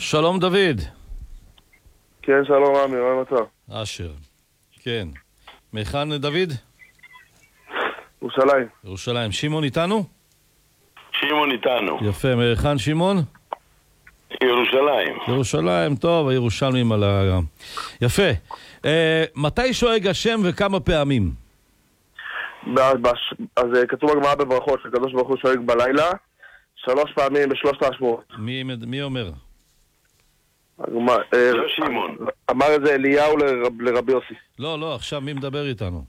שלום דוד. כן, שלום רמי, מה אתה? אשר. כן. מהיכן דוד? ירושלים. ירושלים. שמעון איתנו? שמעון איתנו. יפה. מהיכן שמעון? ירושלים. ירושלים, טוב, הירושלמים על ה... יפה. מתי שואג השם וכמה פעמים? אז כתוב בגמרא בברכות שהקדוש ברוך הוא שואג בלילה 3 פעמים בשלושת השבועות. מי אומר? לא שמעון. אמר את זה אליהו לרבי יוסי. לא, עכשיו מי מדבר איתנו?